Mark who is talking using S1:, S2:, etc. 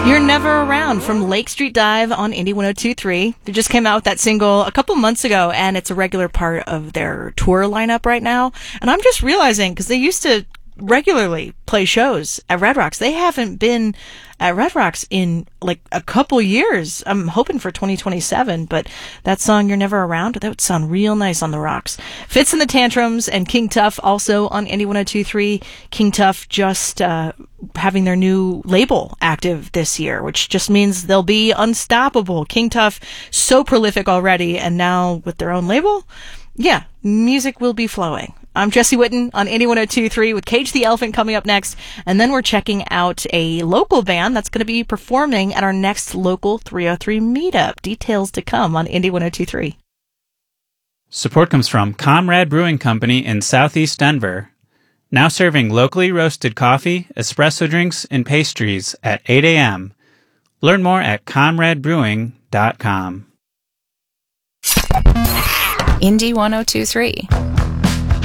S1: You're Never Around from Lake Street Dive on Indie 102.3. They just came out with that single a couple months ago, and it's a regular part of their tour lineup right now. And I'm just realizing, because they used to regularly play shows at Red Rocks. They haven't been at Red Rocks in like a couple years. I'm hoping for 2027, but that song You're Never Around, that would sound real nice on the rocks. Fitz and the Tantrums and King Tuff also on Indie 102.3. King Tuff just having their new label active this year, which just means they'll be unstoppable. King Tuff, so prolific already, and now with their own label, yeah, music will be flowing. I'm Jesse Witten on Indie 102.3 with Cage the Elephant coming up next. And then we're checking out a local band that's going to be performing at our next Local 303 meetup. Details to come on Indie 102.3.
S2: Support comes from Comrade Brewing Company in Southeast Denver. Now serving locally roasted coffee, espresso drinks, and pastries at 8 a.m. Learn more at comradebrewing.com.
S3: Indie 102.3.